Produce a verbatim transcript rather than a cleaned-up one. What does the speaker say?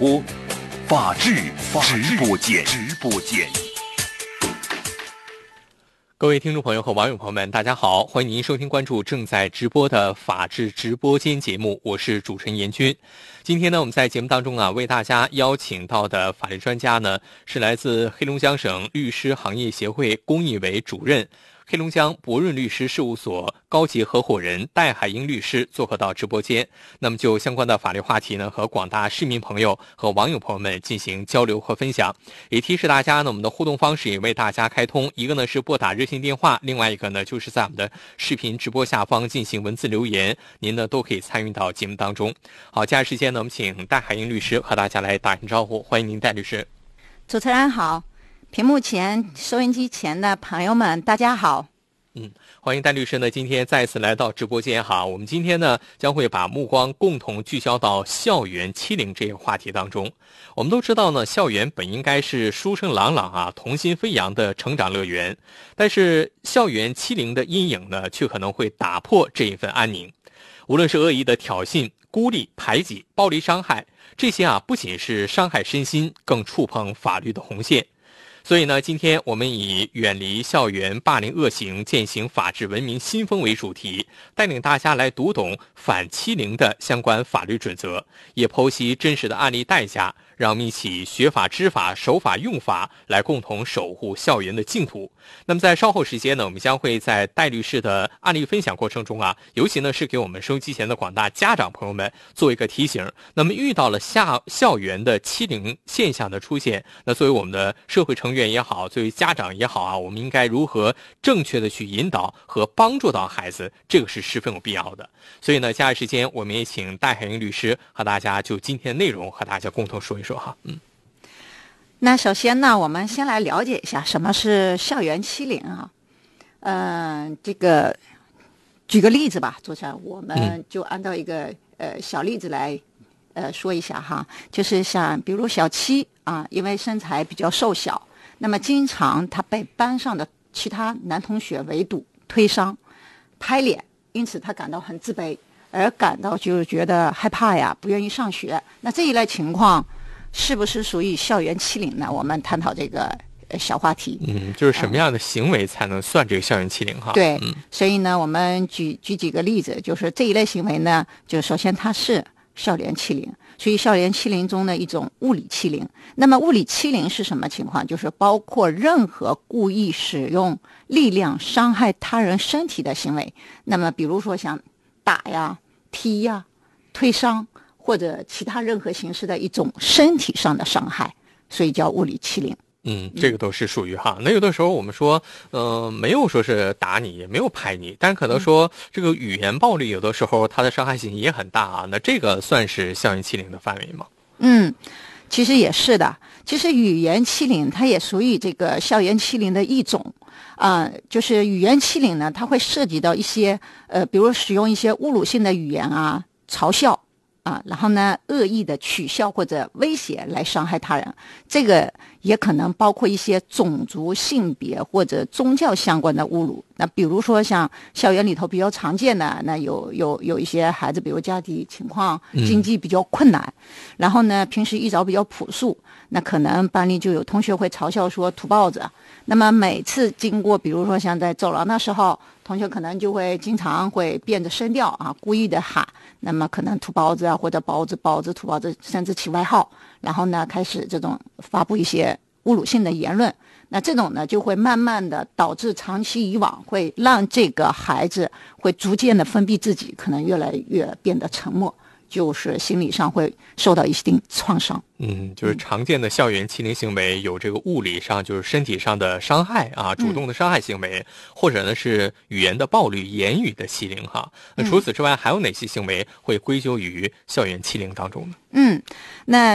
播，法治直播间。直播间。 各位听众朋友和网友朋友们，大家好，欢迎您收听关注正在直播的法治直播间节目，我是主持人严军。今天呢，我们在节目当中啊，为大家邀请到的法律专家呢，是来自黑龙江省律师行业协会公益委主任、黑龙江博润律师事务所高级合伙人戴海英律师做客到直播间。那么就相关的法律话题呢，和广大市民朋友和网友朋友们进行交流和分享。也提示大家呢，我们的互动方式也为大家开通，一个呢是拨打热线电话，另外一个呢就是在我们的视频直播下方进行文字留言，您呢都可以参与到节目当中。好，接下来时间呢，我们请戴海英律师和大家来打声招呼，欢迎您，戴律师。 主持人好，屏幕前、收音机前的朋友们，大家好。 嗯，欢迎戴律师呢，今天再次来到直播间哈。我们今天呢，将会把目光共同聚焦到校园欺凌这个话题当中。我们都知道呢，校园本应该是书声朗朗啊、童心飞扬的成长乐园，但是校园欺凌的阴影呢，却可能会打破这一份安宁。无论是恶意的挑衅、孤立、排挤、暴力伤害，这些啊，不仅是伤害身心，更触碰法律的红线。所以呢，今天我们以远离校园霸凌恶行，践行法治文明新风为主题，带领大家来读懂反欺凌的相关法律准则，也剖析真实的案例代价，让我们一起学法知法守法用法，来共同守护校园的净土。那么在稍后时间呢，我们将会在戴律师的案例分享过程中啊，尤其呢是给我们收音机前的广大家长朋友们做一个提醒。那么遇到了校校园的欺凌现象的出现，那作为我们的社会成员也好，作为家长也好啊，我们应该如何正确的去引导和帮助到孩子，这个是十分有必要的。所以呢，接下来时间我们也请戴海英律师和大家就今天的内容和大家共同说一说哈。嗯。 那首先呢，我们先来了解一下什么是校园欺凌啊。嗯、呃，这个举个例子吧，主持人，我们就按照一个呃小例子来呃说一下哈，就是像比如小七啊，因为身材比较瘦小，那么经常他被班上的其他男同学围堵、推搡、拍脸，因此他感到很自卑，而感到就是觉得害怕呀，不愿意上学。那这一类情况是不是属于校园欺凌呢？我们探讨这个小话题。 嗯，就是什么样的行为才能算这个校园欺凌哈？ 对， 嗯， 所以呢，我们举举几个例子，就是这一类行为呢，就首先它是校园欺凌，属于校园欺凌中的一种物理欺凌。那么物理欺凌是什么情况？就是包括任何故意使用力量伤害他人身体的行为。那么比如说像打呀、踢呀、推搡，或者其他任何形式的一种身体上的伤害，所以叫物理欺凌。 嗯，这个都是属于哈。那有的时候我们说，呃，没有说是打你，也没有拍你，但可能说这个语言暴力有的时候它的伤害性也很大啊。那这个算是校园欺凌的范围吗？ 嗯，其实也是的。其实语言欺凌它也属于这个校园欺凌的一种。啊、呃，就是语言欺凌呢，它会涉及到一些呃，比如使用一些侮辱性的语言啊，嘲笑啊，然后呢，恶意的取笑或者威胁来伤害他人。这个也可能包括一些种族、性别或者宗教相关的侮辱。那比如说像校园里头比较常见的，那有有有一些孩子，比如家庭情况经济比较困难，嗯、然后呢，平时衣着比较朴素，那可能班里就有同学会嘲笑说土包子。那么每次经过，比如说像在走廊的时候，同学可能就会经常会变着声调啊，故意的喊，那么可能土包子啊，或者包子包子土包子，甚至起外号，然后呢开始这种发布一些侮辱性的言论。那这种呢就会慢慢的导致长期以往会让这个孩子会逐渐的封闭自己，可能越来越变得沉默，就是心理上会受到一定创伤。 嗯，就是常见的校园欺凌行为有这个物理上就是身体上的伤害啊，主动的伤害行为，嗯、或者呢是语言的暴力、言语的欺凌哈。那除此之外，还有哪些行为会归咎于校园欺凌当中呢？ 嗯，那